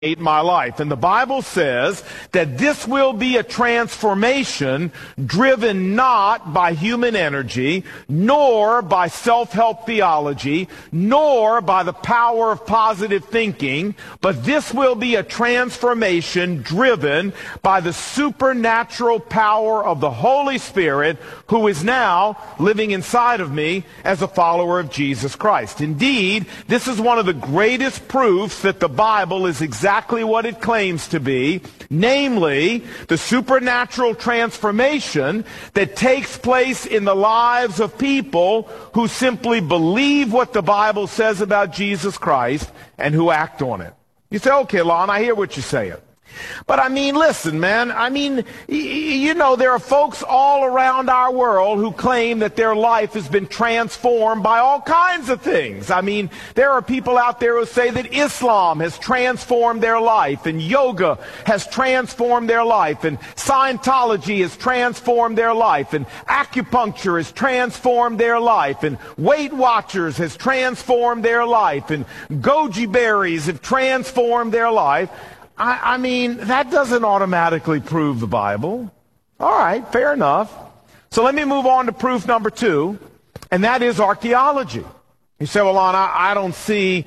my life. And the Bible says that this will be a transformation driven not by human energy, nor by self-help theology, nor by the power of positive thinking, but this will be a transformation driven by the supernatural power of the Holy Spirit, who is now living inside of me as a follower of Jesus Christ. Indeed, this is one of the greatest proofs that the Bible is exactly what it claims to be, namely the supernatural transformation that takes place in the lives of people who simply believe what the Bible says about Jesus Christ and who act on it. You say, okay, Lon, I hear what you're saying. But I mean, listen, man, I mean, you know, there are folks all around our world who claim that their life has been transformed by all kinds of things. I mean, there are people out there who say that Islam has transformed their life, and yoga has transformed their life, and Scientology has transformed their life, and acupuncture has transformed their life, and Weight Watchers has transformed their life, and goji berries have transformed their life. I mean, that doesn't automatically prove the Bible. All right, fair enough. So let me move on to proof number 2, and that is archaeology. You say, well, Lon, I don't see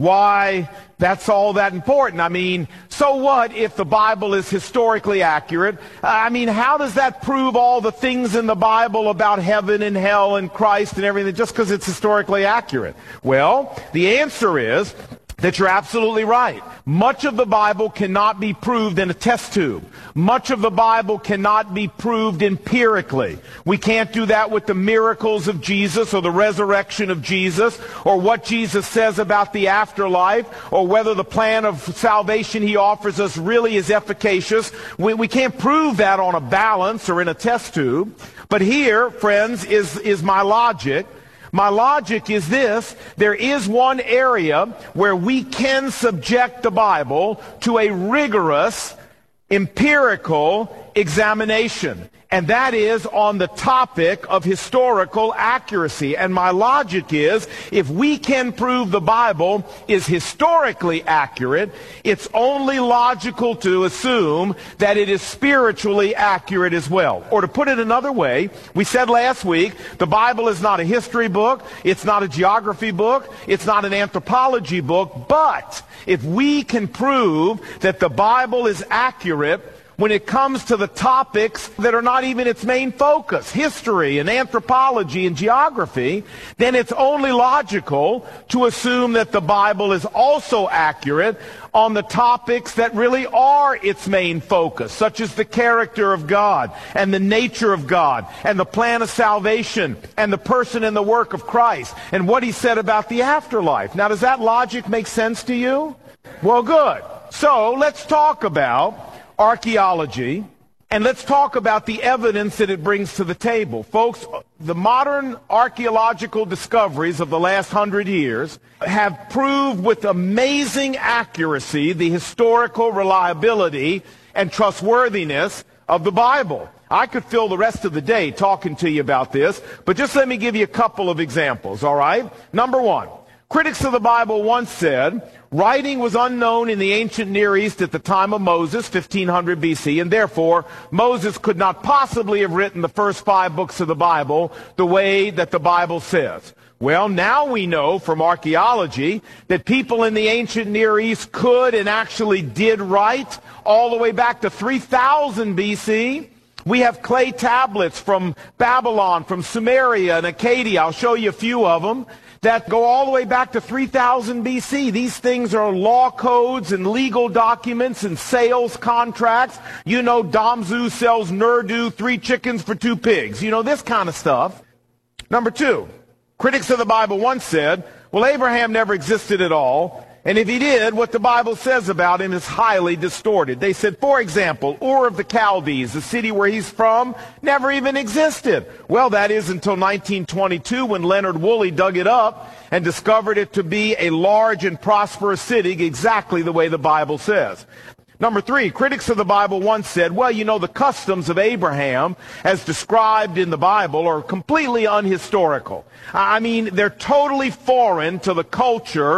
why that's all that important. I mean, so what if the Bible is historically accurate? I mean, how does that prove all the things in the Bible about heaven and hell and Christ and everything just because it's historically accurate? Well, the answer is that you're absolutely right. Much of the Bible cannot be proved in a test tube. Much of the Bible cannot be proved empirically. We can't do that with the miracles of Jesus or the resurrection of Jesus or what Jesus says about the afterlife or whether the plan of salvation he offers us really is efficacious. We can't prove that on a balance or in a test tube. But here, friends, is my logic. My logic is this: there is one area where we can subject the Bible to a rigorous empirical examination, and that is on the topic of historical accuracy. And my logic is, if we can prove the Bible is historically accurate, it's only logical to assume that it is spiritually accurate as well. Or to put it another way, we said last week, the Bible is not a history book, it's not a geography book, it's not an anthropology book, but if we can prove that the Bible is accurate when it comes to the topics that are not even its main focus, history and anthropology and geography, then it's only logical to assume that the Bible is also accurate on the topics that really are its main focus, such as the character of God and the nature of God and the plan of salvation and the person and the work of Christ and what he said about the afterlife. Now, does that logic make sense to you? Well, good. So let's talk about archaeology, and let's talk about the evidence that it brings to the table. Folks, the modern archaeological discoveries of the last 100 years have proved with amazing accuracy the historical reliability and trustworthiness of the Bible. I could fill the rest of the day talking to you about this, but just let me give you a couple of examples, all right? Number 1, critics of the Bible once said, writing was unknown in the ancient Near East at the time of Moses, 1500 BC, and therefore Moses could not possibly have written the first 5 books of the Bible the way that the Bible says. Well, now we know from archaeology that people in the ancient Near East could and actually did write all the way back to 3000 BC. We have clay tablets from Babylon, from Sumeria and Akkadian. I'll show you a few of them that go all the way back to 3000 BC. These things are law codes and legal documents and sales contracts. You know, Damzu sells Nurdu, 3 chickens for 2 pigs. You know, this kind of stuff. Number 2, critics of the Bible once said, well, Abraham never existed at all. And if he did, what the Bible says about him is highly distorted. They said, for example, Ur of the Chaldees, the city where he's from, never even existed. Well, that is until 1922 when Leonard Woolley dug it up and discovered it to be a large and prosperous city exactly the way the Bible says. Number 3, critics of the Bible once said, well, you know, the customs of Abraham as described in the Bible are completely unhistorical. I mean, they're totally foreign to the culture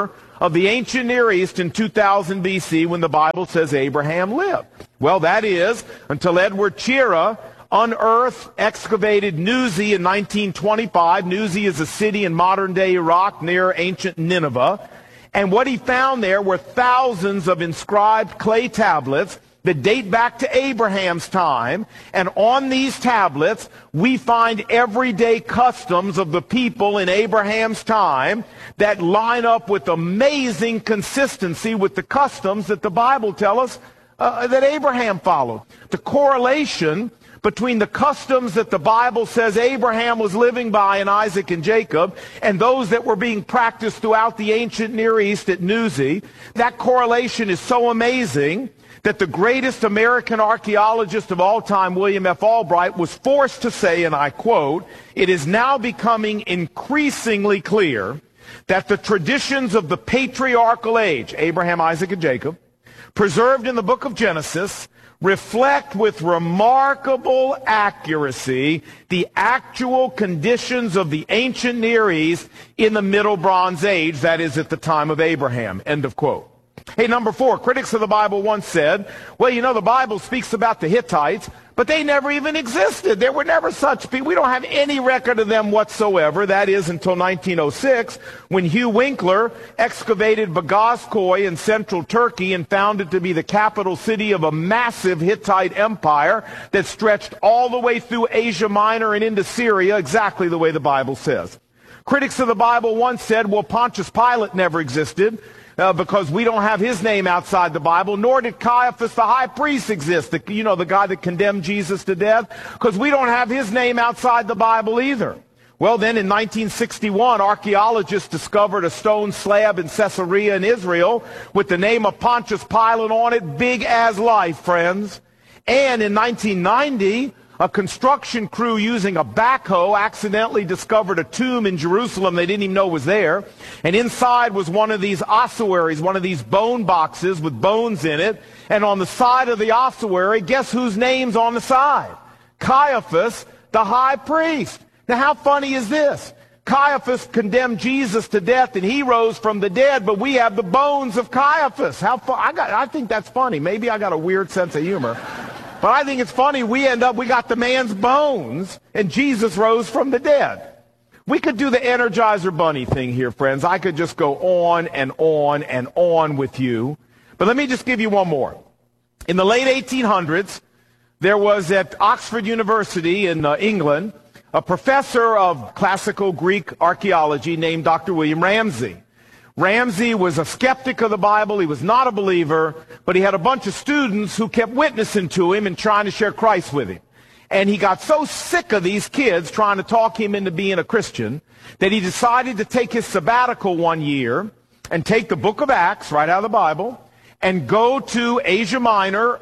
of the ancient Near East in 2000 BC when the Bible says Abraham lived? Well, that is until Edward Chira unearthed, excavated Nuzi in 1925. Nuzi is a city in modern-day Iraq near ancient Nineveh. And what he found there were thousands of inscribed clay tablets that date back to Abraham's time. And on these tablets, we find everyday customs of the people in Abraham's time that line up with amazing consistency with the customs that the Bible tells us that Abraham followed. The correlation between the customs that the Bible says Abraham was living by in Isaac and Jacob and those that were being practiced throughout the ancient Near East at Nuzi, that correlation is so amazing that the greatest American archaeologist of all time, William F. Albright, was forced to say, and I quote, "It is now becoming increasingly clear that the traditions of the patriarchal age, Abraham, Isaac, and Jacob, preserved in the book of Genesis, reflect with remarkable accuracy the actual conditions of the ancient Near East in the Middle Bronze Age, that is, at the time of Abraham." End of quote. Hey, number 4, critics of the Bible once said, well, you know, the Bible speaks about the Hittites, but they never even existed. There were never such people. We don't have any record of them whatsoever. That is until 1906, when Hugh Winkler excavated Bogazkoy in central Turkey and found it to be the capital city of a massive Hittite empire that stretched all the way through Asia Minor and into Syria, exactly the way the Bible says. Critics of the Bible once said, well, Pontius Pilate never existed, because we don't have his name outside the Bible, nor did Caiaphas the high priest exist, the guy that condemned Jesus to death, because we don't have his name outside the Bible either. Well, then in 1961, archaeologists discovered a stone slab in Caesarea in Israel with the name of Pontius Pilate on it, big as life, friends. And in 1990, a construction crew using a backhoe accidentally discovered a tomb in Jerusalem they didn't even know was there. And inside was one of these ossuaries, one of these bone boxes with bones in it. And on the side of the ossuary, guess whose name's on the side? Caiaphas, the high priest. Now, how funny is this? Caiaphas condemned Jesus to death and he rose from the dead, but we have the bones of Caiaphas. I think that's funny. Maybe I got a weird sense of humor. But I think it's funny, we got the man's bones, and Jesus rose from the dead. We could do the Energizer Bunny thing here, friends. I could just go on and on and on with you. But let me just give you one more. In the late 1800s, there was at Oxford University in England, a professor of classical Greek archaeology named Dr. William Ramsey. Ramsey was a skeptic of the Bible. He was not a believer, but he had a bunch of students who kept witnessing to him and trying to share Christ with him. And he got so sick of these kids trying to talk him into being a Christian that he decided to take his sabbatical one year and take the book of Acts right out of the Bible and go to Asia Minor,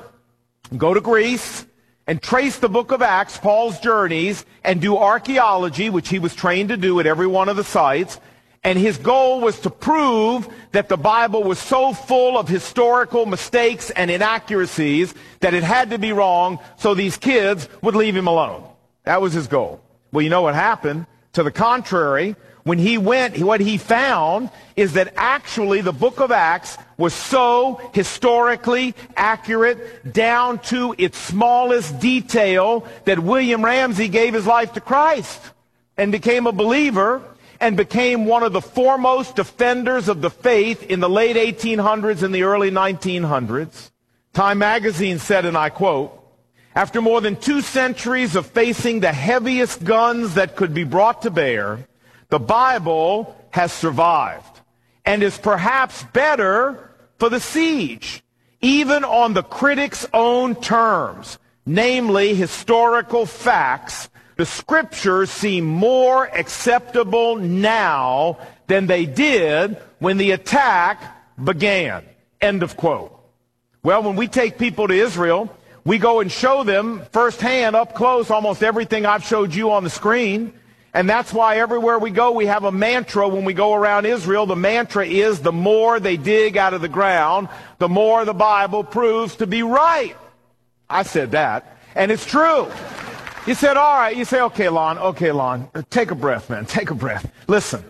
go to Greece, and trace the book of Acts, Paul's journeys, and do archaeology, which he was trained to do at every one of the sites. And his goal was to prove that the Bible was so full of historical mistakes and inaccuracies that it had to be wrong so these kids would leave him alone. That was his goal. Well, you know what happened? To the contrary, when he went, what he found is that actually the book of Acts was so historically accurate down to its smallest detail that William Ramsey gave his life to Christ and became a believer and became one of the foremost defenders of the faith in the late 1800s and the early 1900s. Time magazine said, and I quote, "After more than 2 centuries of facing the heaviest guns that could be brought to bear, the Bible has survived and is perhaps better for the siege, even on the critics' own terms, namely historical facts. The scriptures seem more acceptable now than they did when the attack began." End of quote. Well, when we take people to Israel, we go and show them firsthand, up close, almost everything I've showed you on the screen. And that's why everywhere we go, we have a mantra when we go around Israel. The mantra is, the more they dig out of the ground, the more the Bible proves to be right. I said that, and it's true. You said, all right. You say, okay, Lon, take a breath, man. Take a breath. Listen,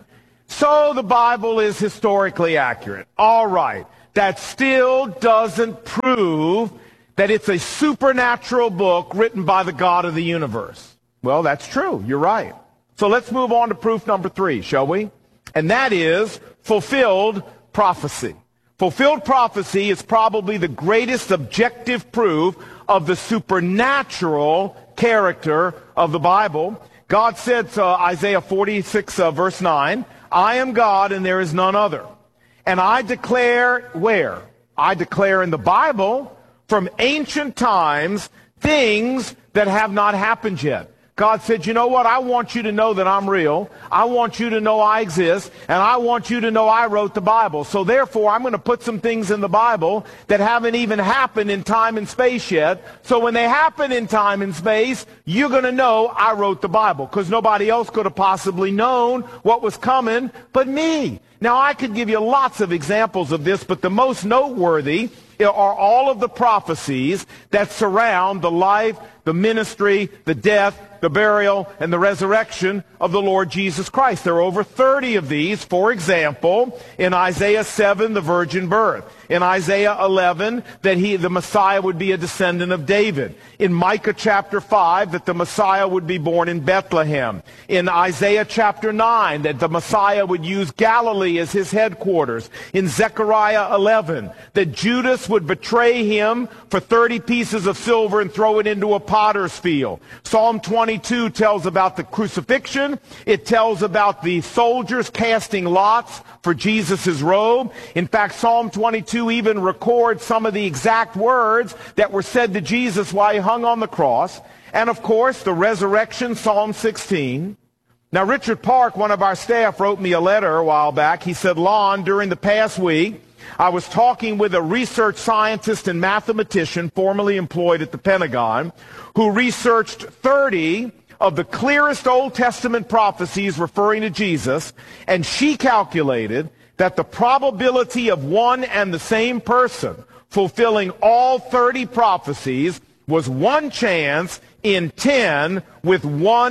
So the Bible is historically accurate. All right. That still doesn't prove that it's a supernatural book written by the God of the universe. Well, that's true. You're right. So let's move on to proof number 3, shall we? And that is fulfilled prophecy. Fulfilled prophecy is probably the greatest objective proof of the supernatural character of the Bible. God said to Isaiah 46, verse 9, I am God and there is none other. And I declare where? I declare in the Bible from ancient times things that have not happened yet. God said, you know what? I want you to know that I'm real. I want you to know I exist. And I want you to know I wrote the Bible. So therefore, I'm going to put some things in the Bible that haven't even happened in time and space yet. So when they happen in time and space, you're going to know I wrote the Bible. Because nobody else could have possibly known what was coming but me. Now, I could give you lots of examples of this, but the most noteworthy are all of the prophecies that surround the life, the ministry, the death, the burial, and the resurrection of the Lord Jesus Christ. There are over 30 of these. For example, in Isaiah 7, the virgin birth. In Isaiah 11, that the Messiah would be a descendant of David. In Micah chapter 5, that the Messiah would be born in Bethlehem. In Isaiah chapter 9, that the Messiah would use Galilee as his headquarters. In Zechariah 11, that Judas would betray him for 30 pieces of silver and throw it into a potter's field. Psalm 22 tells about the crucifixion. It tells about the soldiers casting lots for Jesus' robe. In fact, Psalm 22 even records some of the exact words that were said to Jesus while he hung on the cross. And of course, the resurrection, Psalm 16. Now, Richard Park, one of our staff, wrote me a letter a while back. He said, Lon, during the past week, I was talking with a research scientist and mathematician formerly employed at the Pentagon who researched 30 of the clearest Old Testament prophecies referring to Jesus, and she calculated that the probability of one and the same person fulfilling all 30 prophecies was 1 chance in 10 with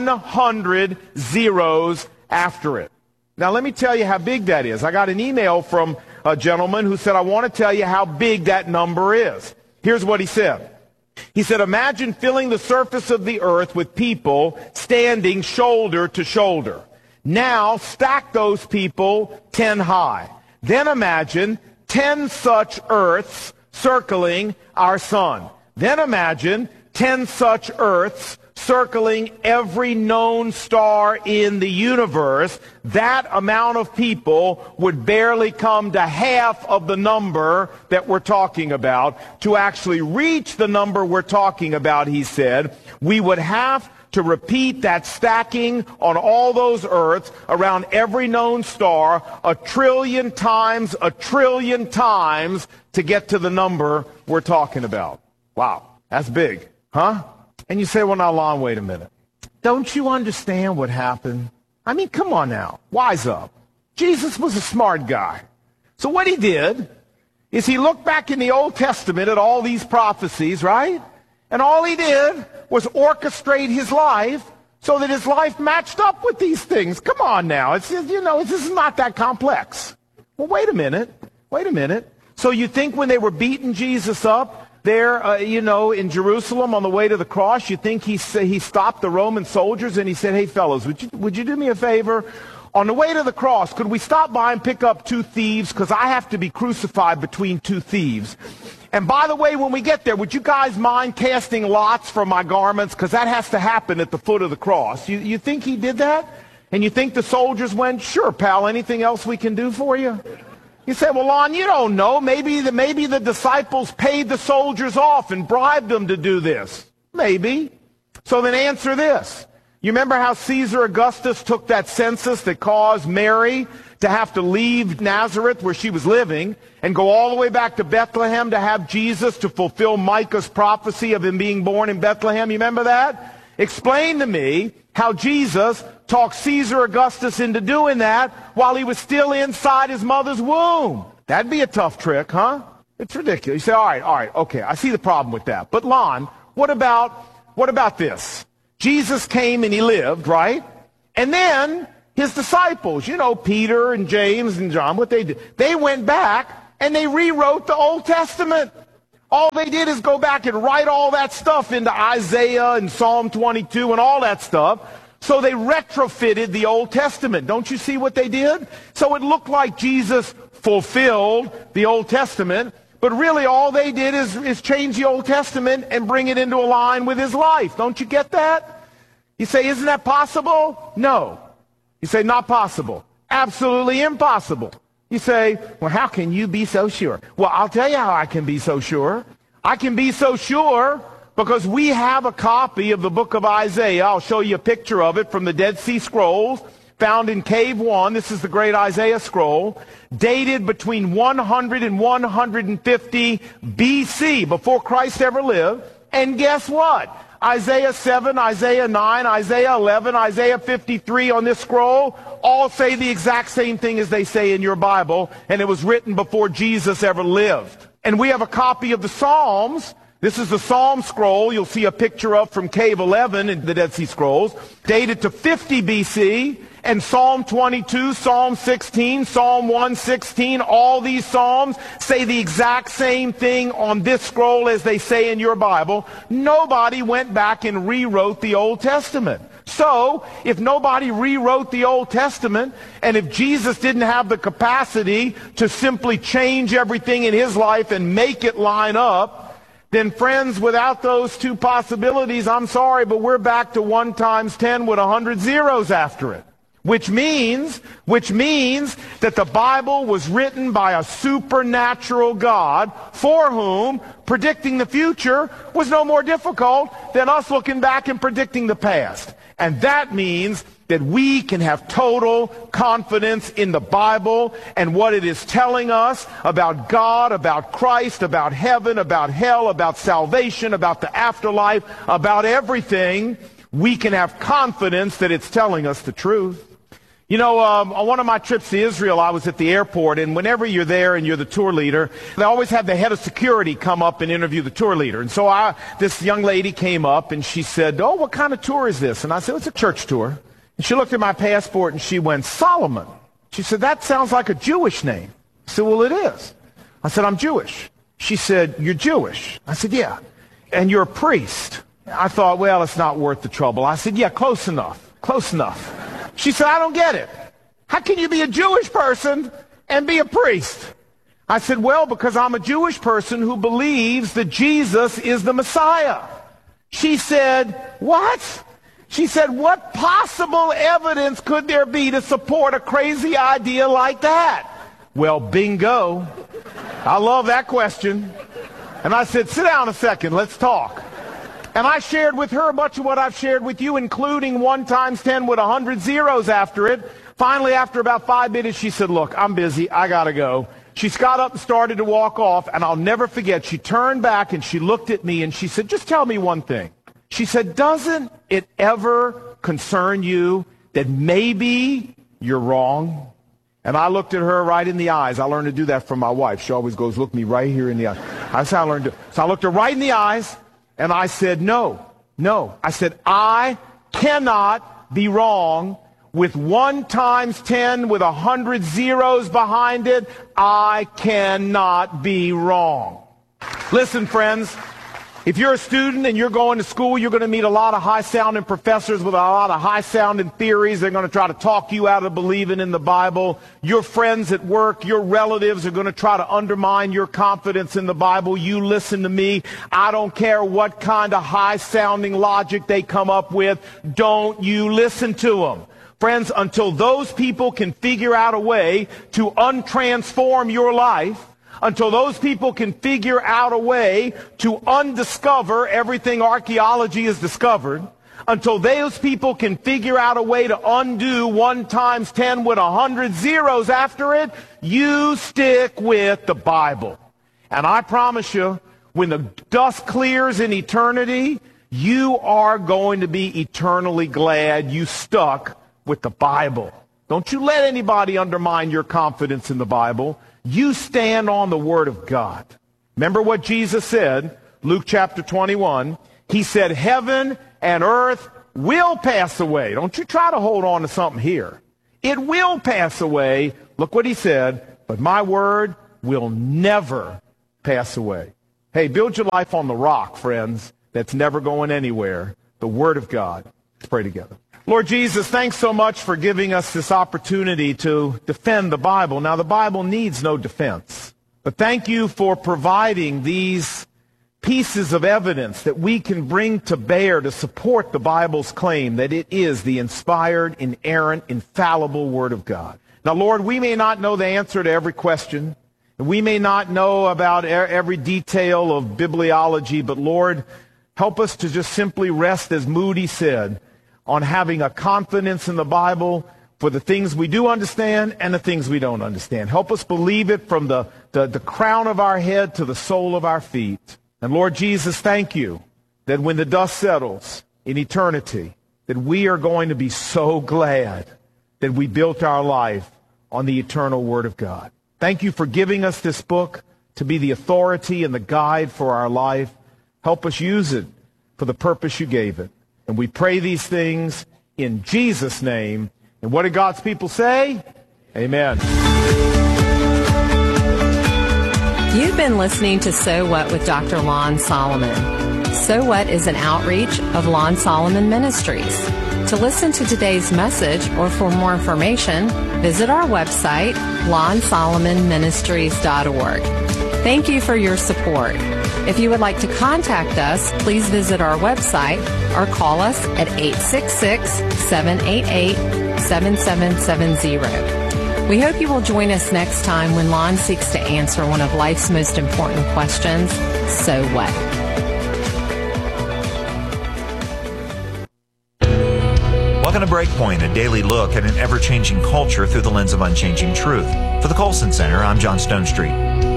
100 zeros after it. Now let me tell you how big that is. I got an email from a gentleman who said, I want to tell you how big that number is. Here's what he said. He said, imagine filling the surface of the earth with people standing shoulder to shoulder. Now stack those people 10 high. Then imagine 10 such earths circling our sun. Then imagine 10 such earths circling every known star in the universe. That amount of people would barely come to half of the number that we're talking about. To actually reach the number we're talking about, he said, we would have to repeat that stacking on all those earths around every known star 1 trillion times to get to the number we're talking about. Wow, that's big, huh? And you say, well, now, Lon, wait a minute. Don't you understand what happened? I mean, come on now. Wise up. Jesus was a smart guy. So what he did is he looked back in the Old Testament at all these prophecies, right? And all he did was orchestrate his life so that his life matched up with these things. Come on now. It's, you know, this is not that complex. Well, wait a minute. Wait a minute. So you think when they were beating Jesus up, there, in Jerusalem on the way to the cross, you think he stopped the Roman soldiers and he said, hey, fellows, would you do me a favor? On the way to the cross, could we stop by and pick up 2 thieves? Because I have to be crucified between 2 thieves. And by the way, when we get there, would you guys mind casting lots for my garments? Because that has to happen at the foot of the cross. You think he did that? And you think the soldiers went, sure, pal, anything else we can do for you? You say, well, Lon, you don't know. Maybe the disciples paid the soldiers off and bribed them to do this. Maybe. So then answer this. You remember how Caesar Augustus took that census that caused Mary to have to leave Nazareth where she was living and go all the way back to Bethlehem to have Jesus to fulfill Micah's prophecy of him being born in Bethlehem? You remember that? Explain to me how Jesus talked Caesar Augustus into doing that while he was still inside his mother's womb. That'd be a tough trick, huh? It's ridiculous. You say, all right, okay, I see the problem with that. But Lon, what about this? Jesus came and he lived, right? And then His disciples, you know, Peter and James and John, what they did, they went back and they rewrote the Old Testament. All they did is go back and write all that stuff into Isaiah and Psalm 22 and all that stuff. So they retrofitted the Old Testament. Don't you see what they did? So it looked like Jesus fulfilled the Old Testament, but really all they did is change the Old Testament and bring it into a line with his life. Don't you get that? You say, isn't that possible? No. You say, not possible. Absolutely impossible. You say, well, how can you be so sure? Well, I'll tell you how I can be so sure. I can be so sure because we have a copy of the book of Isaiah. I'll show you a picture of it from the Dead Sea Scrolls found in Cave 1. This is the great Isaiah scroll, dated between 100 and 150 BC, before Christ ever lived. And guess what? Isaiah 7, Isaiah 9, Isaiah 11, Isaiah 53 on this scroll all say the exact same thing as they say in your Bible, and it was written before Jesus ever lived. And we have a copy of the Psalms. This is the Psalm scroll you'll see a picture of from Cave 11 in the Dead Sea Scrolls, dated to 50 BC, and Psalm 22, Psalm 16, Psalm 116, all these Psalms say the exact same thing on this scroll as they say in your Bible. Nobody went back and rewrote the Old Testament. So, if nobody rewrote the Old Testament, and if Jesus didn't have the capacity to simply change everything in his life and make it line up, then friends, without those two possibilities, I'm sorry, but we're back to 1 times 10 with 100 zeros after it. Which means that the Bible was written by a supernatural God for whom predicting the future was no more difficult than us looking back and predicting the past. And that means that we can have total confidence in the Bible and what it is telling us about God, about Christ, about heaven, about hell, about salvation, about the afterlife, about everything. We can have confidence that it's telling us the truth. You know, on one of my trips to Israel, I was at the airport, and whenever you're there and you're the tour leader, they always have the head of security come up and interview the tour leader. And so this young lady came up, and she said, "Oh, what kind of tour is this?" And I said, "It's a church tour." And she looked at my passport, and she went, "Solomon." She said, "That sounds like a Jewish name." I said, "Well, it is." I said, "I'm Jewish." She said, "You're Jewish?" I said, "Yeah." "And you're a priest?" I thought, well, it's not worth the trouble. I said, "Yeah, close enough. Close enough." She said, "I don't get it. How can you be a Jewish person and be a priest?" I said, "Well, because I'm a Jewish person who believes that Jesus is the Messiah." She said, "What?" She said, "What possible evidence could there be to support a crazy idea like that?" Well, bingo. I love that question. And I said, "Sit down a second, let's talk." And I shared with her much of what I've shared with you, including 1 times 10 with 100 zeros after it. Finally, after about 5 minutes, she said, "Look, I'm busy. I got to go." She got up and started to walk off, and I'll never forget, she turned back and she looked at me and she said, "Just tell me one thing." She said, "Doesn't it ever concern you that maybe you're wrong?" And I looked at her right in the eyes. I learned to do that from my wife. She always goes, "Look me right here in the eyes." That's how I learned to do it. So I looked her right in the eyes. And I said, no. I said, I cannot be wrong with 1 times 10 with 100 zeros behind it. I cannot be wrong. Listen, friends, if you're a student and you're going to school, you're going to meet a lot of high-sounding professors with a lot of high-sounding theories. They're going to try to talk you out of believing in the Bible. Your friends at work, your relatives are going to try to undermine your confidence in the Bible. You listen to me. I don't care what kind of high-sounding logic they come up with. Don't you listen to them. Friends, until those people can figure out a way to untransform your life, until those people can figure out a way to undiscover everything archaeology has discovered, until those people can figure out a way to undo 1 times 10 with 100 zeros after it, you stick with the Bible. And I promise you, when the dust clears in eternity, you are going to be eternally glad you stuck with the Bible. Don't you let anybody undermine your confidence in the Bible. You stand on the Word of God. Remember what Jesus said, Luke chapter 21. He said, "Heaven and earth will pass away." Don't you try to hold on to something here. It will pass away. Look what he said, but my word will never pass away. Hey, build your life on the rock, friends. That's never going anywhere. The Word of God. Let's pray together. Lord Jesus, thanks so much for giving us this opportunity to defend the Bible. Now, the Bible needs no defense. But thank you for providing these pieces of evidence that we can bring to bear to support the Bible's claim that it is the inspired, inerrant, infallible Word of God. Now, Lord, we may not know the answer to every question. We may not know about every detail of bibliology, but Lord, help us to just simply rest, as Moody said, on having a confidence in the Bible for the things we do understand and the things we don't understand. Help us believe it from the crown of our head to the sole of our feet. And Lord Jesus, thank you that when the dust settles in eternity, that we are going to be so glad that we built our life on the eternal Word of God. Thank you for giving us this book to be the authority and the guide for our life. Help us use it for the purpose you gave it. And we pray these things in Jesus' name. And what did God's people say? Amen. You've been listening to So What with Dr. Lon Solomon. So What is an outreach of Lon Solomon Ministries. To listen to today's message or for more information, visit our website, lonsolomonministries.org. Thank you for your support. If you would like to contact us, please visit our website or call us at 866-788-7770. We hope you will join us next time when Lon seeks to answer one of life's most important questions, so what? Welcome to Breakpoint, a daily look at an ever-changing culture through the lens of unchanging truth. For the Colson Center, I'm John Stonestreet.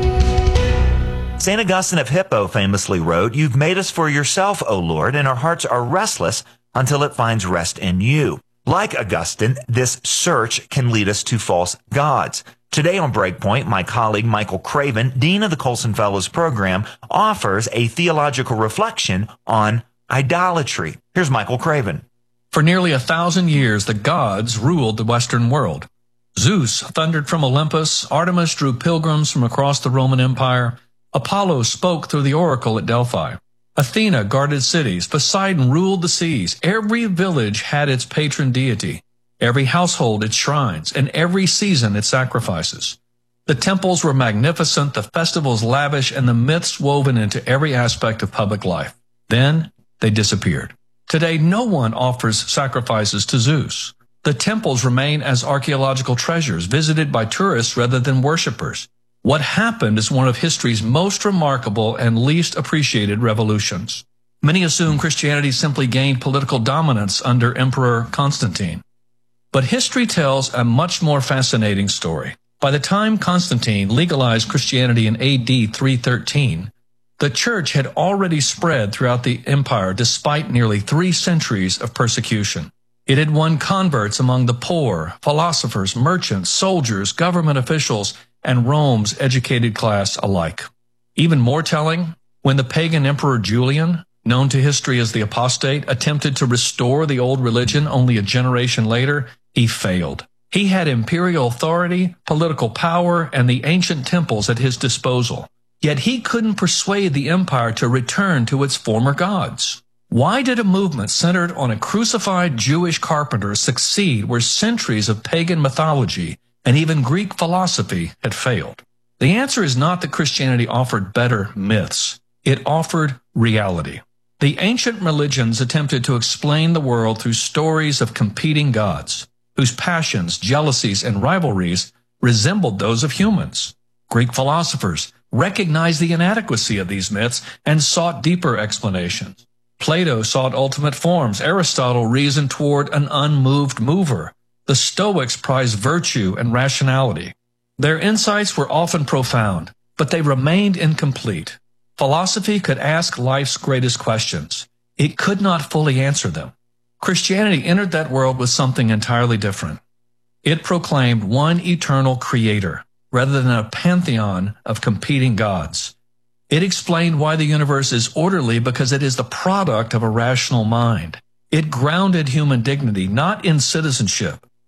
St. Augustine of Hippo famously wrote, "You've made us for yourself, O Lord, and our hearts are restless until it finds rest in you." Like Augustine, this search can lead us to false gods. Today on Breakpoint, my colleague Michael Craven, Dean of the Colson Fellows Program, offers a theological reflection on idolatry. Here's Michael Craven. For nearly 1,000 years, the gods ruled the Western world. Zeus thundered from Olympus, Artemis drew pilgrims from across the Roman Empire, Apollo spoke through the oracle at Delphi, Athena guarded cities, Poseidon ruled the seas. Every village had its patron deity, every household its shrines, and every season its sacrifices. The temples were magnificent, the festivals lavish, and the myths woven into every aspect of public life. Then they disappeared. Today, no one offers sacrifices to Zeus. The temples remain as archaeological treasures, visited by tourists rather than worshippers. What happened is one of history's most remarkable and least appreciated revolutions. Many assume Christianity simply gained political dominance under Emperor Constantine. But history tells a much more fascinating story. By the time Constantine legalized Christianity in AD 313, the church had already spread throughout the empire despite nearly 3 centuries of persecution. It had won converts among the poor, philosophers, merchants, soldiers, government officials, and Rome's educated class alike. Even more telling, when the pagan Emperor Julian, known to history as the apostate, attempted to restore the old religion only a generation later, he failed. He had imperial authority, political power, and the ancient temples at his disposal. Yet he couldn't persuade the empire to return to its former gods. Why did a movement centered on a crucified Jewish carpenter succeed where centuries of pagan mythology and even Greek philosophy had failed? The answer is not that Christianity offered better myths. It offered reality. The ancient religions attempted to explain the world through stories of competing gods, whose passions, jealousies, and rivalries resembled those of humans. Greek philosophers recognized the inadequacy of these myths and sought deeper explanations. Plato sought ultimate forms. Aristotle reasoned toward an unmoved mover. The Stoics prized virtue and rationality. Their insights were often profound, but they remained incomplete. Philosophy could ask life's greatest questions. It could not fully answer them. Christianity entered that world with something entirely different. It proclaimed one eternal creator, rather than a pantheon of competing gods. It explained why the universe is orderly because it is the product of a rational mind. It grounded human dignity not in citizenship,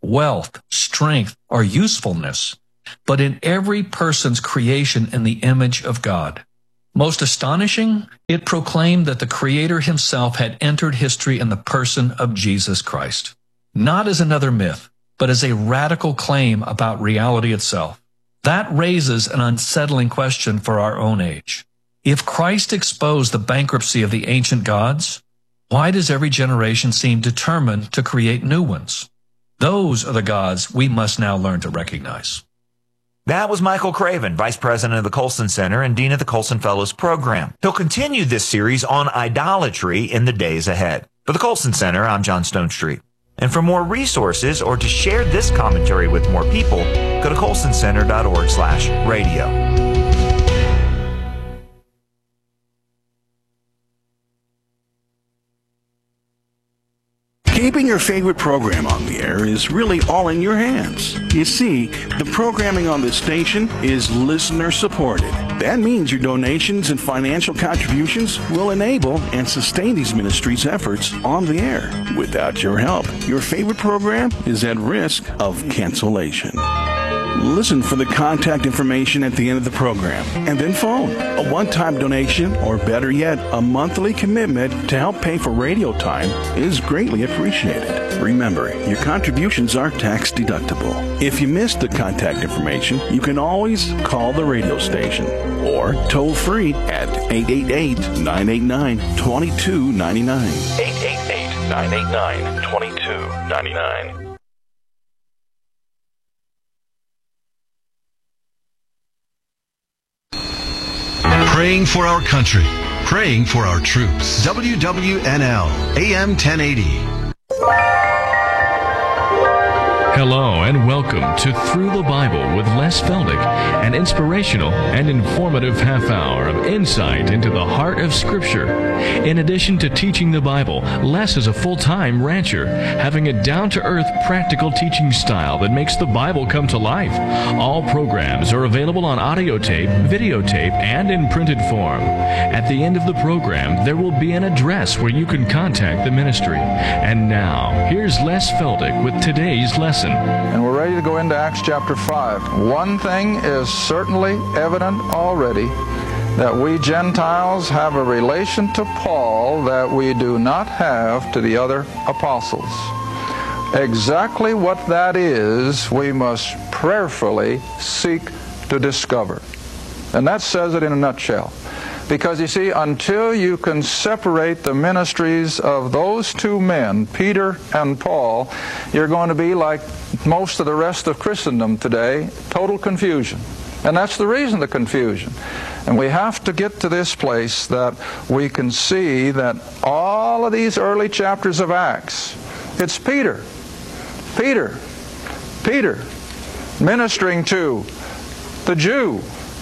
wealth, strength, or usefulness, but in every person's creation in the image of God. Most astonishing, it proclaimed that the Creator himself had entered history in the person of Jesus Christ, not as another myth, but as a radical claim about reality itself. That raises an unsettling question for our own age. If Christ exposed the bankruptcy of the ancient gods, why does every generation seem determined to create new ones? Those are the gods we must now learn to recognize. That was Michael Craven, Vice President of the Colson Center and Dean of the Colson Fellows Program. He'll continue this series on idolatry in the days ahead. For the Colson Center, I'm John Stonestreet. And for more resources or to share this commentary with more people, go to colsoncenter.org/radio. Keeping your favorite program on the air is really all in your hands. You see, the programming on this station is listener-supported. That means your donations and financial contributions will enable and sustain these ministries' efforts on the air. Without your help, your favorite program is at risk of cancellation. Listen for the contact information at the end of the program, and then phone. A one-time donation, or better yet, a monthly commitment to help pay for radio time is greatly appreciated. Remember, your contributions are tax deductible. If you missed the contact information, you can always call the radio station or toll free at 888-989-2299. 888-989-2299. Praying for our country, praying for our troops. WWNL, AM 1080. Hello and welcome to Through the Bible with Les Feldick, an inspirational and informative half hour of insight into the heart of Scripture. In addition to teaching the Bible, Les is a full-time rancher, having a down-to-earth, practical teaching style that makes the Bible come to life. All programs are available on audio tape, videotape, and in printed form. At the end of the program, there will be an address where you can contact the ministry. And now, here's Les Feldick with today's lesson. And we're ready to go into Acts chapter 5. One thing is certainly evident already, that we Gentiles have a relation to Paul that we do not have to the other apostles. Exactly what that is, we must prayerfully seek to discover. And that says it in a nutshell. Because you see, until you can separate the ministries of those two men, Peter and Paul, you're going to be like most of the rest of Christendom today, total confusion. And that's the reason, the confusion. And we have to get to this place that we can see that all of these early chapters of Acts, it's Peter, ministering to the Jew.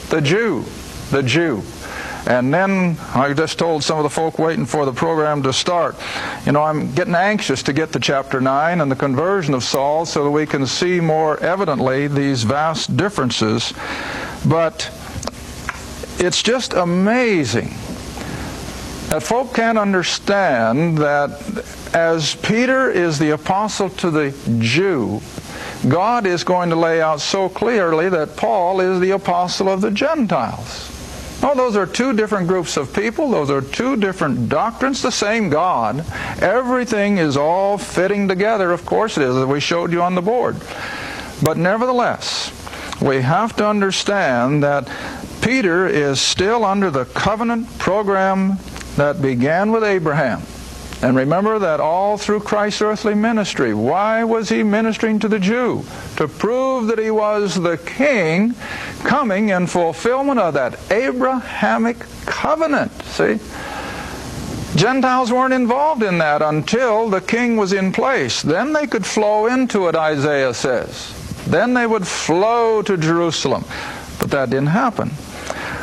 And then I just told some of the folk waiting for the program to start, I'm getting anxious to get to chapter 9 and the conversion of Saul so that we can see more evidently these vast differences. But it's just amazing that folk can't understand that as Peter is the apostle to the Jew, God is going to lay out so clearly that Paul is the apostle of the Gentiles. No, those are two different groups of people. Those are two different doctrines, the same God. Everything is all fitting together. Of course it is, as we showed you on the board. But nevertheless, we have to understand that Peter is still under the covenant program that began with Abraham. And remember that all through Christ's earthly ministry, why was he ministering to the Jew? To prove that he was the king coming in fulfillment of that Abrahamic covenant. See? Gentiles weren't involved in that until the king was in place. Then they could flow into it, Isaiah says. Then they would flow to Jerusalem. But that didn't happen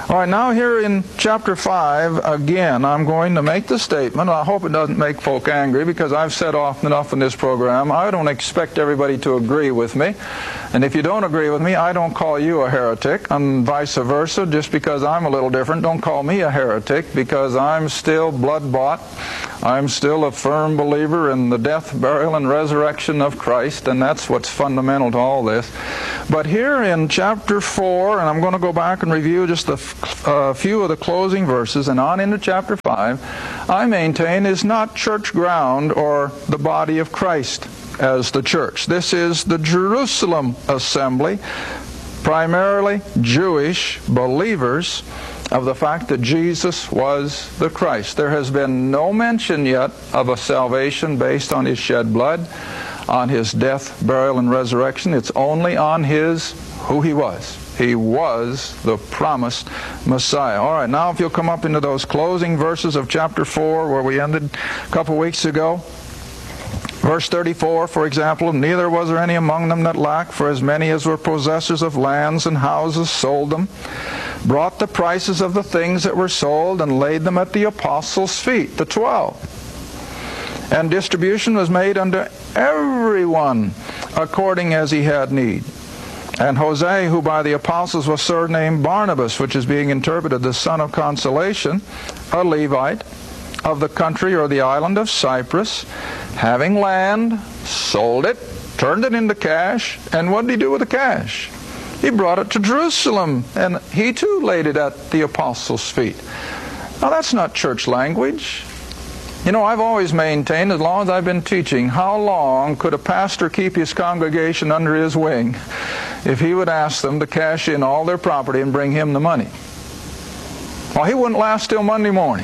All right, now here in chapter 5, again, I'm going to make the statement. I hope it doesn't make folk angry, because I've said often enough in this program, I don't expect everybody to agree with me. And if you don't agree with me, I don't call you a heretic, and vice versa. Just because I'm a little different, don't call me a heretic, because I'm still blood-bought. I'm still a firm believer in the death, burial, and resurrection of Christ, and that's what's fundamental to all this. But here in chapter 4, and I'm going to go back and review just a few of the closing verses, and on into chapter 5, I maintain is not church ground or the body of Christ as the church. This is the Jerusalem assembly, primarily Jewish believers of the fact that Jesus was the Christ. There has been no mention yet of a salvation based on His shed blood, on His death, burial, and resurrection. It's only on who He was. He was the promised Messiah. All right, now if you'll come up into those closing verses of chapter 4 where we ended a couple weeks ago. Verse 34, for example, neither was there any among them that lacked, for as many as were possessors of lands and houses sold them, brought the prices of the things that were sold, and laid them at the apostles' feet, the 12. And distribution was made unto everyone according as he had need. And Jose, who by the apostles was surnamed Barnabas, which is being interpreted the son of consolation, a Levite, of the country or the island of Cyprus, having land, sold it, turned it into cash, and what did he do with the cash? He brought it to Jerusalem, and he too laid it at the apostles' feet. Now that's not church language. You know, I've always maintained, as long as I've been teaching, how long could a pastor keep his congregation under his wing if he would ask them to cash in all their property and bring him the money? Well, he wouldn't last till Monday morning.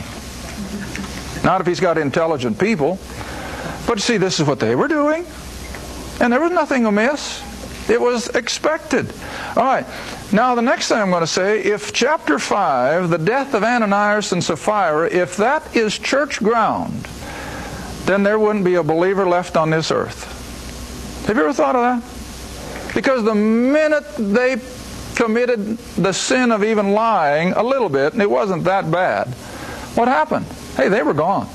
Not if he's got intelligent people. But see, this is what they were doing. And there was nothing amiss. It was expected. All right. Now, the next thing I'm going to say, if chapter 5, the death of Ananias and Sapphira, if that is church ground, then there wouldn't be a believer left on this earth. Have you ever thought of that? Because the minute they committed the sin of even lying a little bit, and it wasn't that bad, what happened? Hey, they were gone.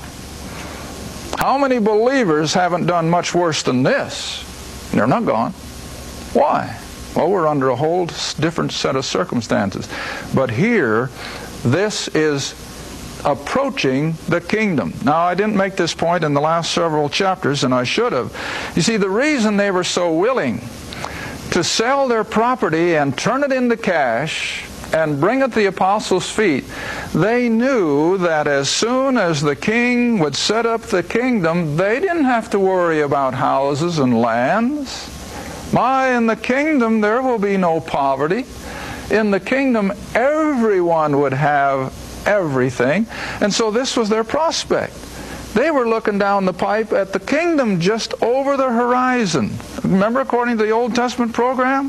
How many believers haven't done much worse than this? They're not gone. Why? Well, we're under a whole different set of circumstances. But here, this is approaching the kingdom. Now, I didn't make this point in the last several chapters, and I should have. You see, the reason they were so willing to sell their property and turn it into cash and bring it to the apostles' feet, they knew that as soon as the king would set up the kingdom, they didn't have to worry about houses and lands. In the kingdom there will be no poverty. In the kingdom everyone would have everything. And so this was their prospect. They were looking down the pipe at the kingdom just over the horizon. Remember, according to the Old Testament program?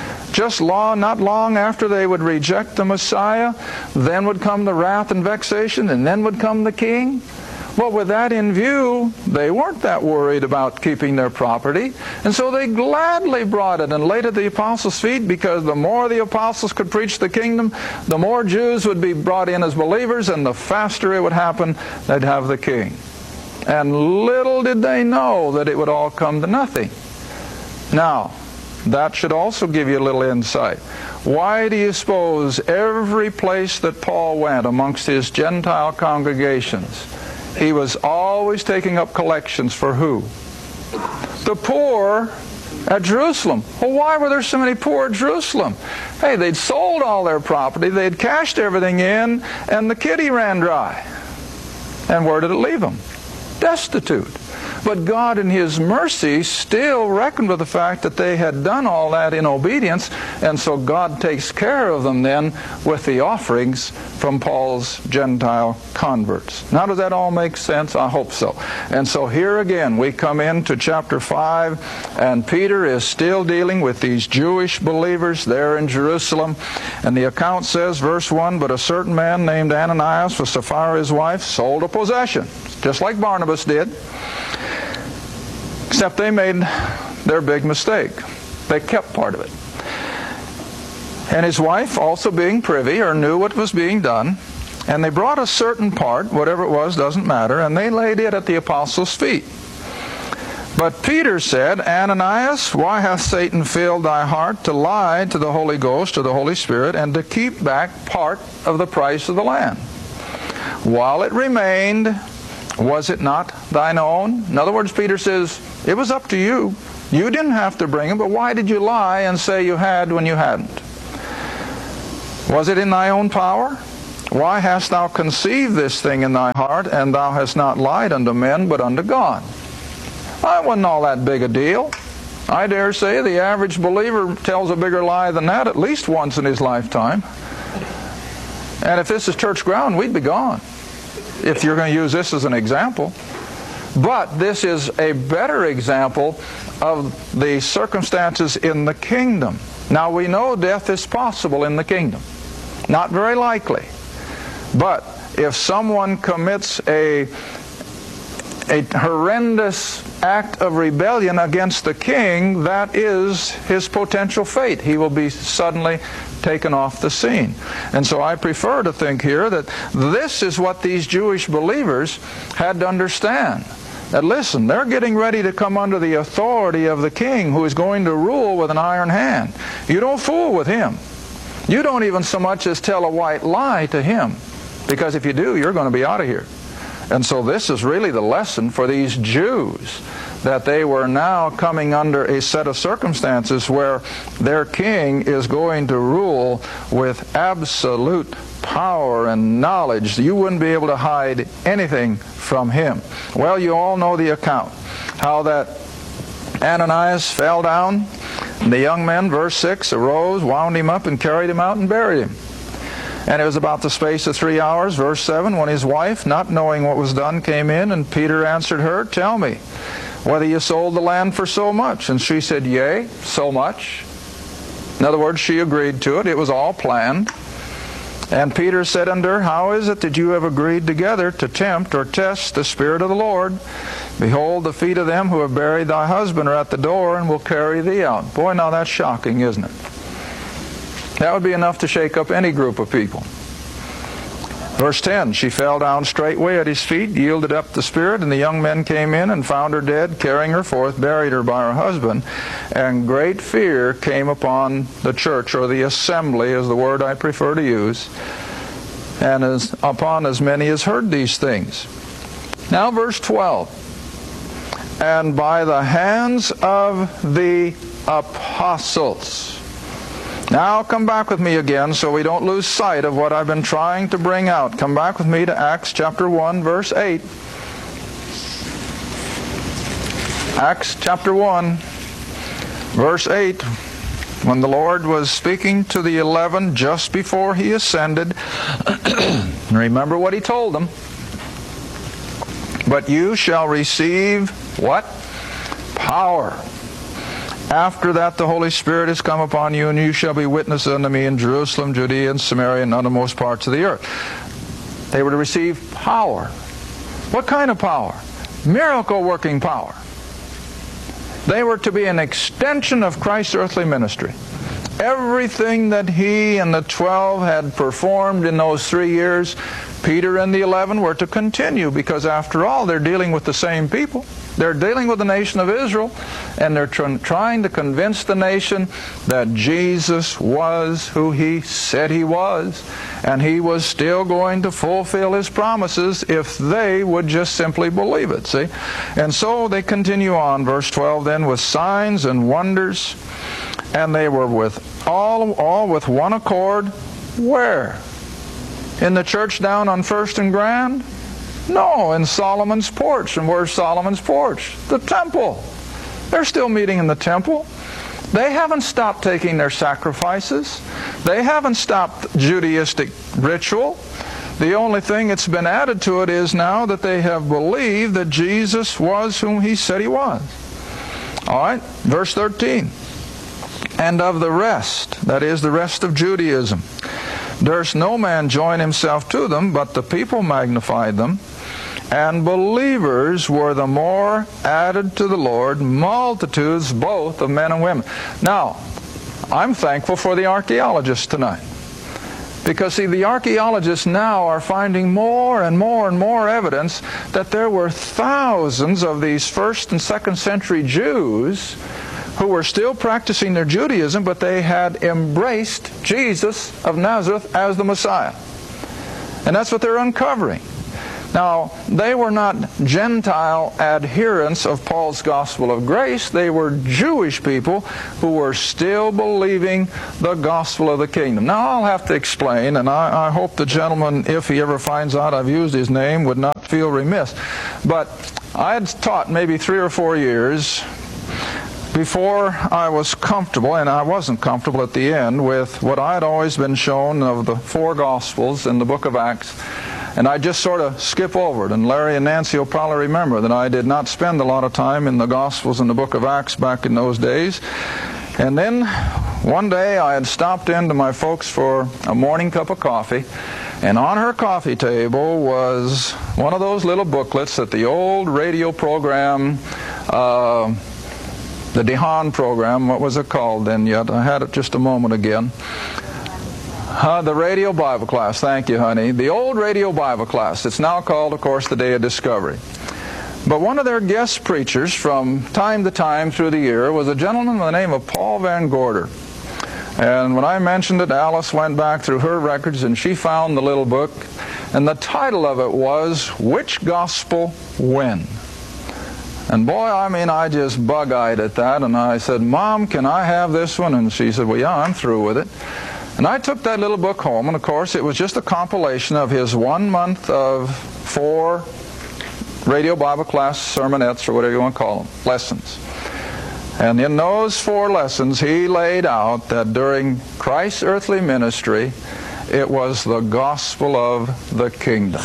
Not long after they would reject the Messiah, then would come the wrath and vexation, and then would come the king. Well, with that in view, they weren't that worried about keeping their property, and so they gladly brought it and laid it at the apostles' feet, because the more the apostles could preach the kingdom, the more Jews would be brought in as believers, and the faster it would happen, they'd have the king. And little did they know that it would all come to nothing. Now, that should also give you a little insight. Why do you suppose every place that Paul went amongst his Gentile congregations, he was always taking up collections for who? The poor at Jerusalem. Well, why were there so many poor at Jerusalem? Hey, they'd sold all their property, they'd cashed everything in, and the kitty ran dry. And where did it leave them? Destitute. But God in His mercy still reckoned with the fact that they had done all that in obedience, and so God takes care of them then with the offerings from Paul's Gentile converts. Now, does that all make sense? I hope so. And so here again we come into chapter 5, and Peter is still dealing with these Jewish believers there in Jerusalem. And the account says, verse 1, but a certain man named Ananias with Sapphira his wife sold a possession, just like Barnabas did. Except they made their big mistake. They kept part of it. and his wife also being privy, or knew what was being done. And they brought a certain part, whatever it was, doesn't matter, and they laid it at the apostles' feet. But Peter said, Ananias, why hath Satan filled thy heart to lie to the Holy Ghost or the Holy Spirit, and to keep back part of the price of the land? While it remained, was it not thine own? In other words, Peter says, it was up to you. You didn't have to bring it, but why did you lie and say you had when you hadn't? Was it in thy own power? Why hast thou conceived this thing in thy heart, and thou hast not lied unto men, but unto God? That wasn't all that big a deal. I dare say the average believer tells a bigger lie than that at least once in his lifetime. And if this is church ground, we'd be gone, if you're going to use this as an example. But this is a better example of the circumstances in the kingdom. Now we know death is possible in the kingdom. Not very likely. But if someone commits a horrendous act of rebellion against the king, that is his potential fate. He will be suddenly taken off the scene. And so I prefer to think here that this is what these Jewish believers had to understand. That listen, they're getting ready to come under the authority of the king, who is going to rule with an iron hand. You don't fool with him. You don't even so much as tell a white lie to him, because if you do, you're going to be out of here. And so this is really the lesson for these Jews, that they were now coming under a set of circumstances where their king is going to rule with absolute power and knowledge. You wouldn't be able to hide anything from him. Well, you all know the account, how that Ananias fell down, and the young men, verse 6, arose, wound him up, and carried him out and buried him. And it was about the space of 3 hours, verse 7, when his wife, not knowing what was done, came in, and Peter answered her, Tell me, whether you sold the land for so much? And she said, Yea, so much. In other words, she agreed to it. It was all planned. And Peter said unto her, How is it that you have agreed together to tempt or test the Spirit of the Lord? Behold, the feet of them who have buried thy husband are at the door, and will carry thee out. Boy, now that's shocking, isn't it? That would be enough to shake up any group of people. Verse 10, she fell down straightway at his feet, yielded up the spirit, and the young men came in and found her dead, carrying her forth, buried her by her husband. And great fear came upon the church, or the assembly is the word I prefer to use, and upon as many as heard these things. Now verse 12, and by the hands of the apostles. Now come back with me again so we don't lose sight of what I've been trying to bring out. Come back with me to Acts chapter 1, verse 8. Acts chapter 1, verse 8. When the Lord was speaking to the 11 just before he ascended, remember what he told them. But you shall receive what? Power. After that the Holy Spirit has come upon you, and you shall be witnesses unto me in Jerusalem, Judea, and Samaria, and uttermost parts of the earth. They were to receive power. What kind of power? Miracle-working power. They were to be an extension of Christ's earthly ministry. Everything that he and the 12 had performed in those 3 years, Peter and the 11 were to continue, because after all, they're dealing with the same people. They're dealing with the nation of Israel, and they're trying to convince the nation that Jesus was who he said he was, and he was still going to fulfill his promises if they would just simply believe it, see? And so they continue on, verse 12 then, with signs and wonders, and they were with all with one accord. Where? In the church down on First and Grand? No, in Solomon's porch. And where's Solomon's porch? The temple. They're still meeting in the temple. They haven't stopped taking their sacrifices. They haven't stopped Judaistic ritual. The only thing that's been added to it is now that they have believed that Jesus was whom he said he was. All right, verse 13. And of the rest, that is the rest of Judaism, durst no man join himself to them, but the people magnified them. And believers were the more added to the Lord, multitudes both of men and women. Now, I'm thankful for the archaeologists tonight. Because, see, the archaeologists now are finding more and more and more evidence that there were thousands of these 1st and 2nd century Jews who were still practicing their Judaism, but they had embraced Jesus of Nazareth as the Messiah. And that's what they're uncovering. Now, they were not Gentile adherents of Paul's gospel of grace. They were Jewish people who were still believing the gospel of the kingdom. Now, I'll have to explain, and I hope the gentleman, if he ever finds out I've used his name, would not feel remiss. But I had taught maybe 3 or 4 years before I was comfortable, and I wasn't comfortable at the end, with what I had always been shown of the 4 Gospels in the book of Acts. And I just sort of skip over it. And Larry and Nancy will probably remember that I did not spend a lot of time in the Gospels in the book of Acts back in those days. And then one day I had stopped in to my folks for a morning cup of coffee. And on her coffee table was one of those little booklets that the old radio program, the Dehan program, what was it called then yet? I had it just a moment again. The radio Bible class, thank you, honey. The old radio Bible class. It's now called, of course, the Day of Discovery. But one of their guest preachers from time to time through the year was a gentleman by the name of Paul Van Gorder. And when I mentioned it, Alice went back through her records and she found the little book. And the title of it was, Which Gospel When? And boy, I just bug-eyed at that. And I said, Mom, can I have this one? And she said, well, yeah, I'm through with it. And I took that little book home, and of course it was just a compilation of his 1 month of 4 radio Bible class sermonettes, or whatever you want to call them, lessons. And in those 4 lessons, he laid out that during Christ's earthly ministry, it was the gospel of the kingdom,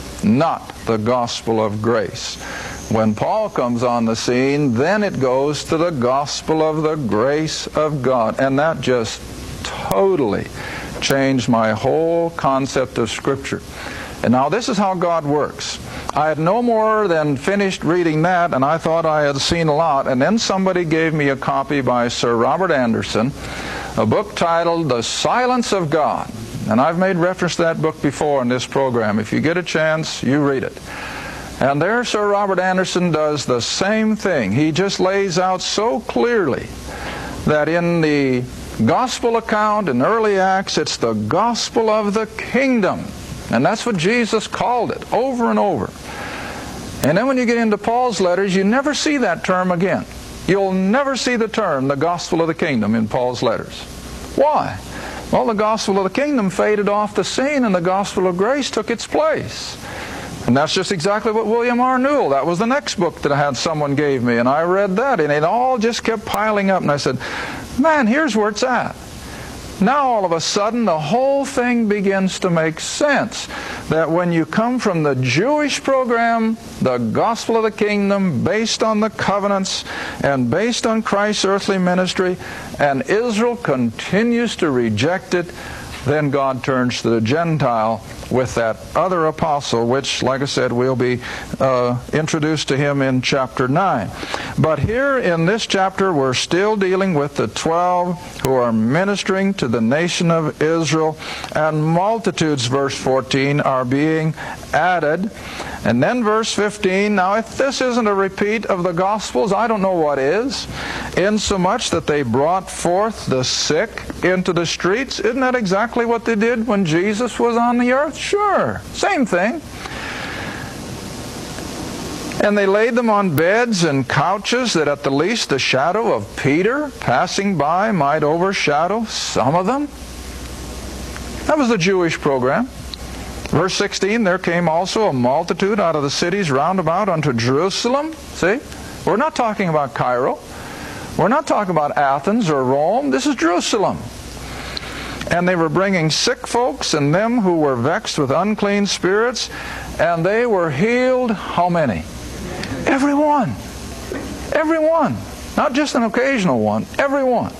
not the gospel of grace. When Paul comes on the scene, then it goes to the gospel of the grace of God. And that just totally changed my whole concept of Scripture. And now this is how God works. I had no more than finished reading that, and I thought I had seen a lot. And then somebody gave me a copy by Sir Robert Anderson, a book titled The Silence of God. And I've made reference to that book before in this program. If you get a chance, you read it. And there Sir Robert Anderson does the same thing. He just lays out so clearly that in the gospel account in early Acts, it's the gospel of the kingdom. And that's what Jesus called it over and over. And then when you get into Paul's letters, you never see that term again. You'll never see the term, the gospel of the kingdom, in Paul's letters. Why? Well, the gospel of the kingdom faded off the scene and the gospel of grace took its place. And that's just exactly what William R. Newell, that was the next book that I had someone gave me, and I read that, and it all just kept piling up, and I said, man, here's where it's at. Now all of a sudden the whole thing begins to make sense. That when you come from the Jewish program, the gospel of the kingdom, based on the covenants and based on Christ's earthly ministry, and Israel continues to reject it, then God turns to the Gentile with that other apostle, which, like I said, will be introduced to him in chapter 9. But here in this chapter, we're still dealing with the 12 who are ministering to the nation of Israel, and multitudes, verse 14, are being added. And then verse 15, now if this isn't a repeat of the Gospels, I don't know what is, insomuch that they brought forth the sick into the streets. Isn't that exactly what they did when Jesus was on the earth? Sure, same thing. And they laid them on beds and couches, that at the least the shadow of Peter passing by might overshadow some of them. That was the Jewish program. Verse 16, there came also a multitude out of the cities round about unto Jerusalem. See? We're not talking about Cairo. We're not talking about Athens or Rome. This is Jerusalem. And they were bringing sick folks and them who were vexed with unclean spirits, and they were healed. How many? Every one. Every one. Not just an occasional one. Every one.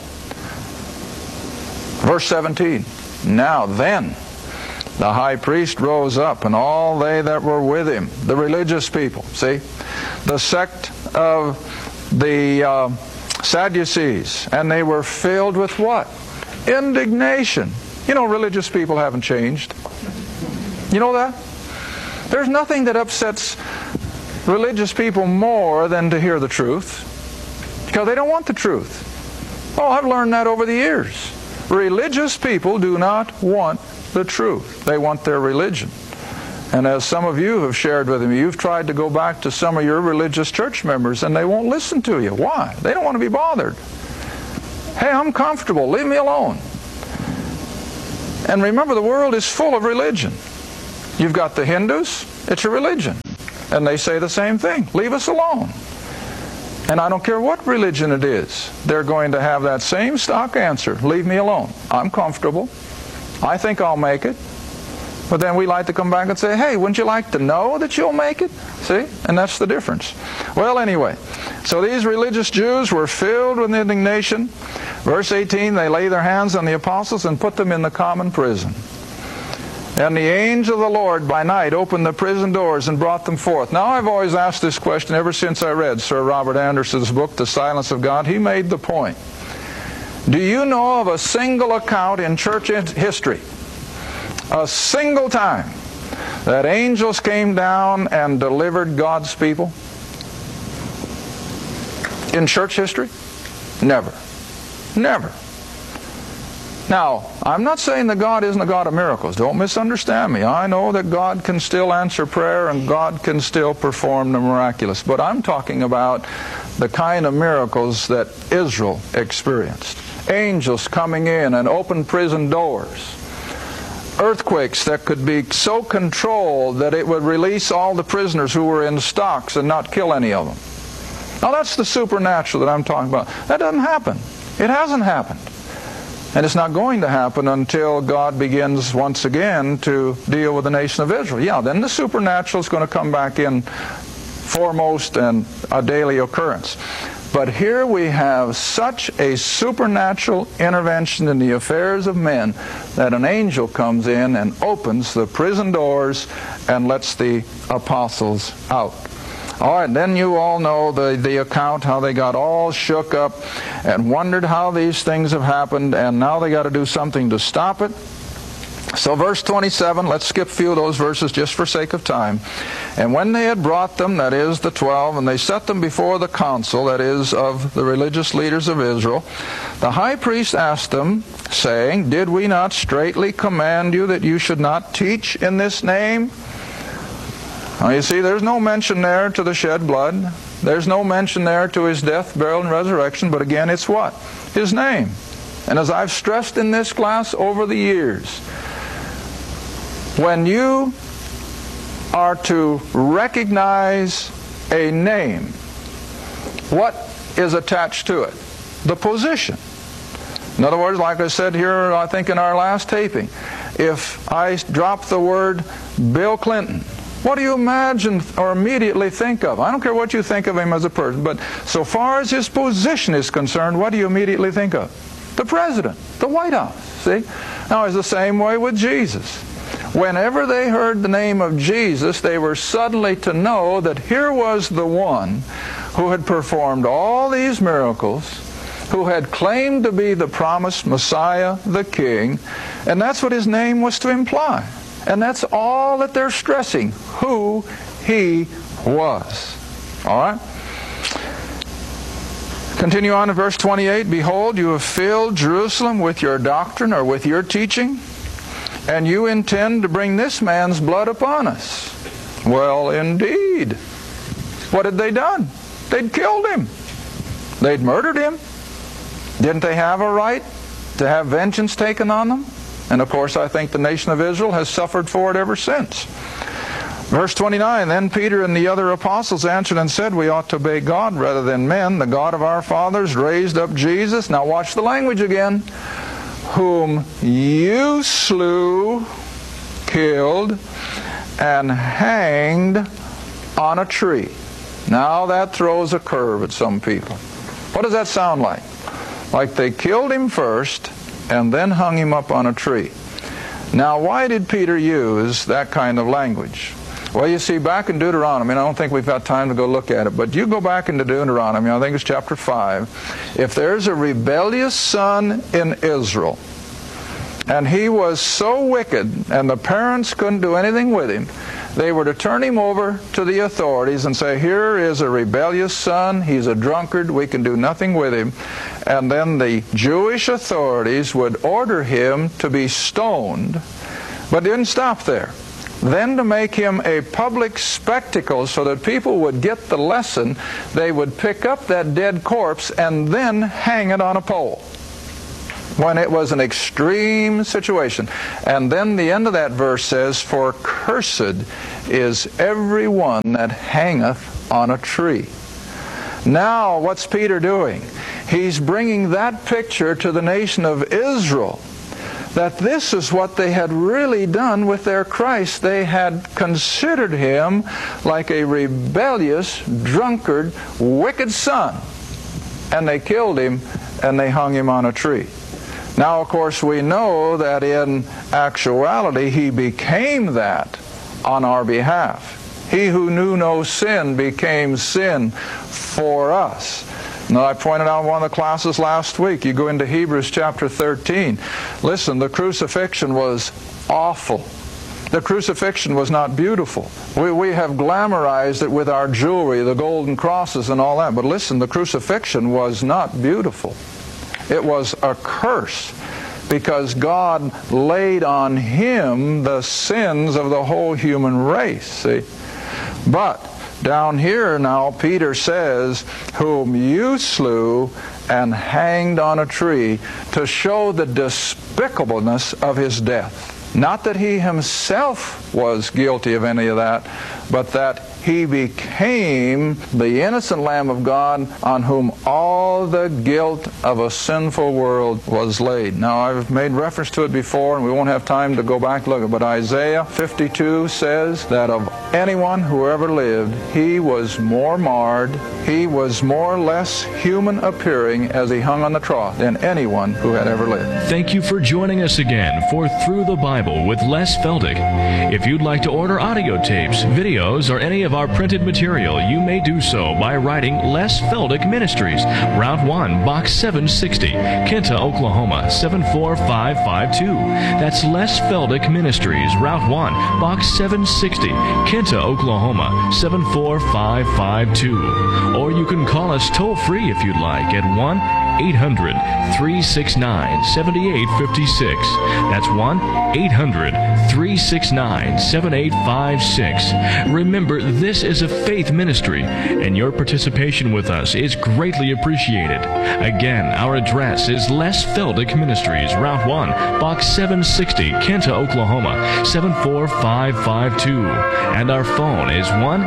Verse 17. Now then, the high priest rose up, and all they that were with him, the religious people, see, the sect of the Sadducees. And they were filled with what? Indignation. You know, religious people haven't changed. You know that? There's nothing that upsets religious people more than to hear the truth, because they don't want the truth. Oh, I've learned that over the years. Religious people do not want the truth. They want their religion. And as some of you have shared with me, you've tried to go back to some of your religious church members and they won't listen to you. Why? They don't want to be bothered. Hey, I'm comfortable. Leave me alone. And remember, the world is full of religion. You've got the Hindus. It's a religion. And they say the same thing. Leave us alone. And I don't care what religion it is. They're going to have that same stock answer. Leave me alone. I'm comfortable. I think I'll make it. But then we like to come back and say, hey, wouldn't you like to know that you'll make it? See? And that's the difference. Well, anyway, so these religious Jews were filled with indignation. Verse 18, they lay their hands on the apostles and put them in the common prison. And the angel of the Lord by night opened the prison doors and brought them forth. Now, I've always asked this question ever since I read Sir Robert Anderson's book, The Silence of God. He made the point. Do you know of a single account in church history, a single time, that angels came down and delivered God's people? In church history? Never. Never. Now, I'm not saying that God isn't a God of miracles. Don't misunderstand me. I know that God can still answer prayer and God can still perform the miraculous. But I'm talking about the kind of miracles that Israel experienced. Angels coming in and open prison doors. Earthquakes that could be so controlled that it would release all the prisoners who were in stocks and not kill any of them. Now, that's the supernatural that I'm talking about. That doesn't happen. It hasn't happened. And it's not going to happen until God begins once again to deal with the nation of Israel. Yeah, then the supernatural is going to come back in foremost and a daily occurrence. But here we have such a supernatural intervention in the affairs of men that an angel comes in and opens the prison doors and lets the apostles out. All right, then you all know the account, how they got all shook up and wondered how these things have happened, and now they got to do something to stop it. So verse 27, let's skip a few of those verses just for sake of time. And when they had brought them, that is the 12, and they set them before the council, that is of the religious leaders of Israel, the high priest asked them, saying, Did we not straitly command you that you should not teach in this name? Now you see, there's no mention there to the shed blood. There's no mention there to His death, burial, and resurrection. But again, it's what? His name. And as I've stressed in this class over the years, when you are to recognize a name, what is attached to it? The position. In other words, like I said here, I think in our last taping, if I drop the word Bill Clinton, what do you imagine or immediately think of? I don't care what you think of him as a person, but so far as his position is concerned, what do you immediately think of? The President, the White House, see? Now it's the same way with Jesus. Whenever they heard the name of Jesus, they were suddenly to know that here was the one who had performed all these miracles, who had claimed to be the promised Messiah, the King, and that's what His name was to imply. And that's all that they're stressing, who He was. All right? Continue on in verse 28. Behold, you have filled Jerusalem with your doctrine, or with your teaching, and you intend to bring this man's blood upon us. Well, indeed. What had they done? They'd killed him. They'd murdered him. Didn't they have a right to have vengeance taken on them? And of course, I think the nation of Israel has suffered for it ever since. Verse 29, Then Peter and the other apostles answered and said, We ought to obey God rather than men. The God of our fathers raised up Jesus. Now watch the language again. Whom you slew, killed, and hanged on a tree. Now that throws a curve at some people. What does that sound like? Like they killed Him first and then hung Him up on a tree. Now, why did Peter use that kind of language? Well, you see, back in Deuteronomy, and I don't think we've got time to go look at it, but you go back into Deuteronomy, I think it's chapter 5. If there's a rebellious son in Israel, and he was so wicked, and the parents couldn't do anything with him, they were to turn him over to the authorities and say, here is a rebellious son, he's a drunkard, we can do nothing with him. And then the Jewish authorities would order him to be stoned, but didn't stop there. Then to make him a public spectacle so that people would get the lesson, they would pick up that dead corpse and then hang it on a pole, when it was an extreme situation. And then the end of that verse says, for cursed is every one that hangeth on a tree. Now what's Peter doing? He's bringing that picture to the nation of Israel, that this is what they had really done with their Christ. They had considered him like a rebellious, drunkard, wicked son. And they killed him and they hung him on a tree. Now, of course, we know that in actuality he became that on our behalf. He who knew no sin became sin for us. Now, I pointed out in one of the classes last week, you go into Hebrews chapter 13. Listen, the crucifixion was awful. The crucifixion was not beautiful. We have glamorized it with our jewelry, the golden crosses and all that. But listen, the crucifixion was not beautiful. It was a curse, because God laid on him the sins of the whole human race. See? But down here now, Peter says, whom you slew and hanged on a tree, to show the despicableness of his death. Not that he himself was guilty of any of that, but that he became the innocent Lamb of God on whom all the guilt of a sinful world was laid. Now, I've made reference to it before, and we won't have time to go back and look at it, but Isaiah 52 says that of anyone who ever lived, he was more marred, he was more or less human appearing as he hung on the cross than anyone who had ever lived. Thank you for joining us again for Through the Bible with Les Feldick. If you'd like to order audio tapes, videos, or any of our printed material, you may do so by writing Les Feldick Ministries, Route 1, Box 760, Kinta, Oklahoma 74552. That's Les Feldick Ministries, Route 1, Box 760, Kinta, Oklahoma 74552. Or you can call us toll-free if you'd like at 1-800-369-7856. That's 1-800-369-7856. Remember, this is a faith ministry, and your participation with us is greatly appreciated. Again, our address is Les Feldick Ministries, Route 1, Box 760, Kinta, Oklahoma 74552. And our phone is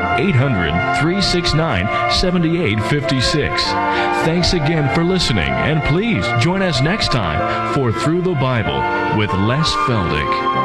1-800-369-7856. Thanks again for listening, and please join us next time for Through the Bible with Les Feldick.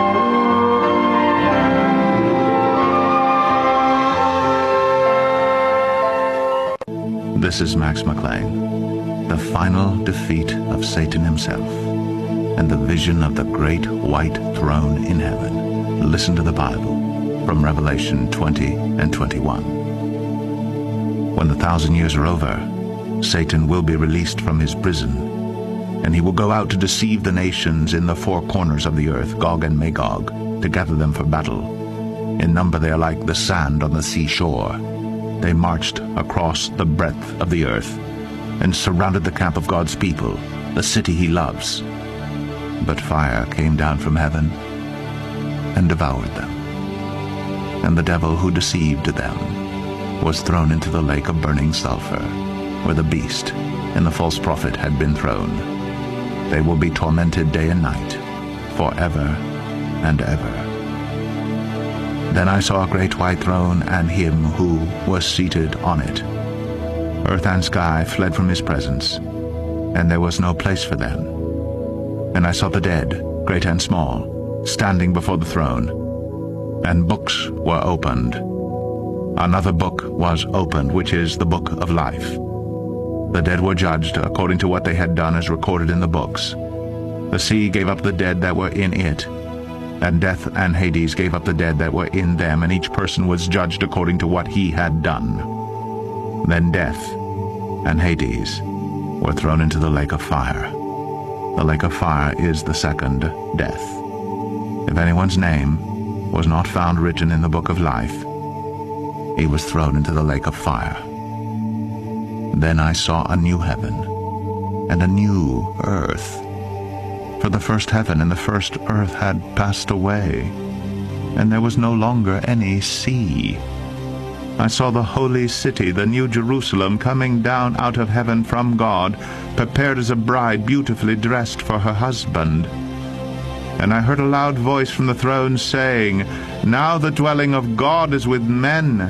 This is Max McLean. The final defeat of Satan himself and the vision of the great white throne in heaven. Listen to the Bible from Revelation 20 and 21. When the 1,000 years are over, Satan will be released from his prison, and he will go out to deceive the nations in the four corners of the earth, Gog and Magog, to gather them for battle. In number they are like the sand on the seashore. They marched across the breadth of the earth and surrounded the camp of God's people, the city he loves. But fire came down from heaven and devoured them. And the devil who deceived them was thrown into the lake of burning sulfur, where the beast and the false prophet had been thrown. They will be tormented day and night, forever and ever. Then I saw a great white throne and him who was seated on it. Earth and sky fled from his presence, and there was no place for them. And I saw the dead, great and small, standing before the throne, and books were opened. Another book was opened, which is the book of life. The dead were judged according to what they had done as recorded in the books. The sea gave up the dead that were in it, And death and Hades gave up the dead that were in them, and each person was judged according to what he had done. Then death and Hades were thrown into the lake of fire. The lake of fire is the second death. If anyone's name was not found written in the book of life, he was thrown into the lake of fire. Then I saw a new heaven and a new earth. For the first heaven and the first earth had passed away, and there was no longer any sea. I saw the holy city, the new Jerusalem, coming down out of heaven from God, prepared as a bride beautifully dressed for her husband. And I heard a loud voice from the throne saying, "Now the dwelling of God is with men,